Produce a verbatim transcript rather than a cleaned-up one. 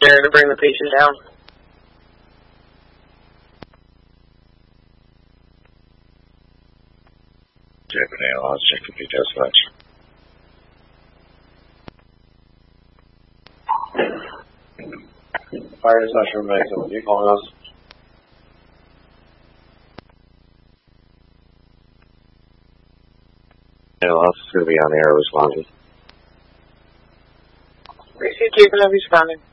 there to bring the patient down. Japanese, I'll check if he does much. Fire dispatcher, Mexico, what are you calling us? Ambulance is going to be on the air responding. Received, Jacob, responding.